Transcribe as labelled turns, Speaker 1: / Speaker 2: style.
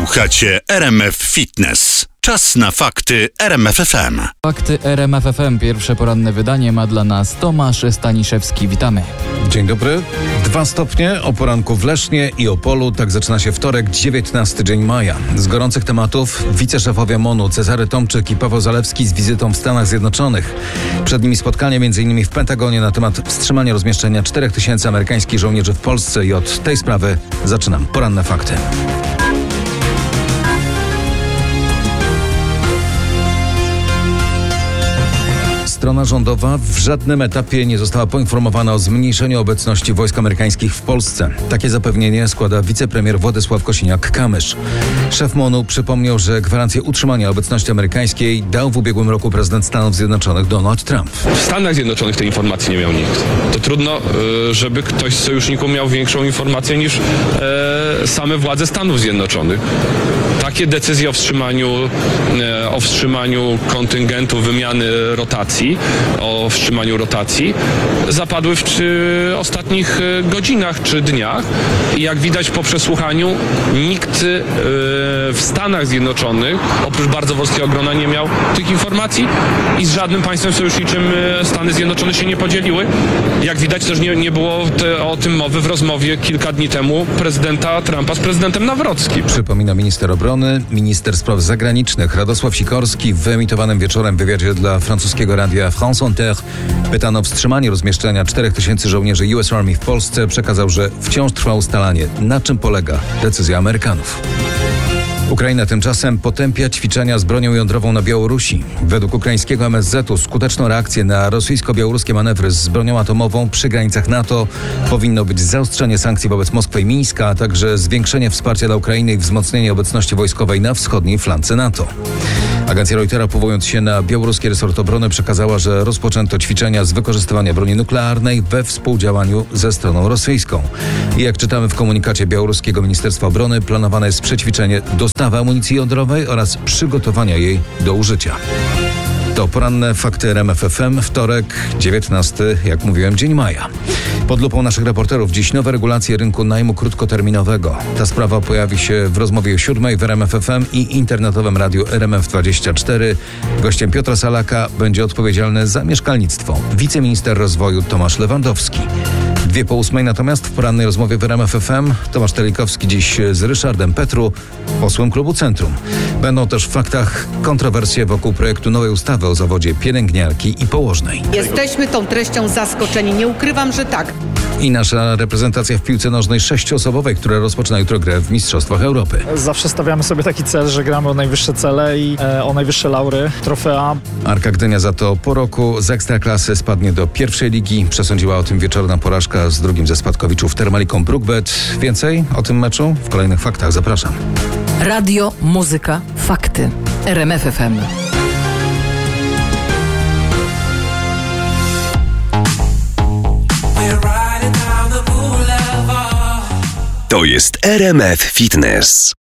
Speaker 1: Słuchacie RMF Fitness. Czas na fakty RMF FM.
Speaker 2: Fakty RMF FM. Pierwsze poranne wydanie ma dla nas Tomasz Staniszewski. Witamy.
Speaker 3: Dzień dobry. 2 stopnie o poranku w Lesznie i Opolu. Tak zaczyna się wtorek, 19 dzień maja. Z gorących tematów wiceszefowie MON-u Cezary Tomczyk i Paweł Zalewski z wizytą w Stanach Zjednoczonych. Przed nimi spotkanie m.in. w Pentagonie na temat wstrzymania rozmieszczenia 4000 amerykańskich żołnierzy w Polsce i od tej sprawy zaczynam poranne fakty. Strona rządowa w żadnym etapie nie została poinformowana o zmniejszeniu obecności wojsk amerykańskich w Polsce. Takie zapewnienie składa wicepremier Władysław Kosiniak-Kamysz. Szef MON-u przypomniał, że gwarancję utrzymania obecności amerykańskiej dał w ubiegłym roku prezydent Stanów Zjednoczonych Donald Trump.
Speaker 4: W Stanach Zjednoczonych tej informacji nie miał nikt. To trudno, żeby ktoś z sojuszników miał większą informację niż same władze Stanów Zjednoczonych. Takie decyzje o wstrzymaniu kontyngentu, wymiany rotacji, o wstrzymaniu rotacji zapadły w ostatnich godzinach czy dniach i jak widać po przesłuchaniu nikt w Stanach Zjednoczonych oprócz bardzo wąskiego grona nie miał tych informacji i z żadnym państwem sojuszniczym Stany Zjednoczone się nie podzieliły. Jak widać też nie było o tym mowy w rozmowie kilka dni temu prezydenta Trumpa z prezydentem Nawrockim.
Speaker 3: Przypomina minister obrony. Minister spraw zagranicznych Radosław Sikorski w wyemitowanym wieczorem wywiadzie dla francuskiego radia France Inter, pytano o wstrzymanie rozmieszczenia 4000 żołnierzy US Army w Polsce, przekazał, że wciąż trwa ustalanie, na czym polega decyzja Amerykanów. Ukraina tymczasem potępia ćwiczenia z bronią jądrową na Białorusi. Według ukraińskiego MSZ-u skuteczną reakcję na rosyjsko-białoruskie manewry z bronią atomową przy granicach NATO powinno być zaostrzenie sankcji wobec Moskwy i Mińska, a także zwiększenie wsparcia dla Ukrainy i wzmocnienie obecności wojskowej na wschodniej flance NATO. Agencja Reutera, powołując się na białoruski resort obrony, przekazała, że rozpoczęto ćwiczenia z wykorzystywania broni nuklearnej we współdziałaniu ze stroną rosyjską. I jak czytamy w komunikacie białoruskiego Ministerstwa Obrony, planowane jest przećwiczenie dostawy amunicji jądrowej oraz przygotowania jej do użycia. To poranne fakty RMF FM, wtorek, 19, jak mówiłem, dzień maja. Pod lupą naszych reporterów dziś nowe regulacje rynku najmu krótkoterminowego. Ta sprawa pojawi się w rozmowie o 7 w RMF FM i internetowym radiu RMF24. Gościem Piotra Salaka będzie odpowiedzialny za mieszkalnictwo wiceminister rozwoju Tomasz Lewandowski. 7:02 natomiast w porannej rozmowie w RMF FM Tomasz Telikowski dziś z Ryszardem Petru, posłem klubu Centrum. Będą też w faktach kontrowersje wokół projektu nowej ustawy o zawodzie pielęgniarki i położnej.
Speaker 5: Jesteśmy tą treścią zaskoczeni, nie ukrywam, że tak.
Speaker 3: I nasza reprezentacja w piłce nożnej 6-osobowej, która rozpoczyna jutro grę w Mistrzostwach Europy.
Speaker 6: Zawsze stawiamy sobie taki cel, że gramy o najwyższe cele i o najwyższe laury, trofea.
Speaker 3: Arka Gdynia za to po roku z Ekstraklasy spadnie do pierwszej ligi. Przesądziła o tym wieczorna porażka z drugim ze spadkowiczów Termaliką Brukbet. Więcej o tym meczu w kolejnych faktach. Zapraszam.
Speaker 7: Radio, muzyka, fakty. RMF FM.
Speaker 1: To jest RMF Fitness.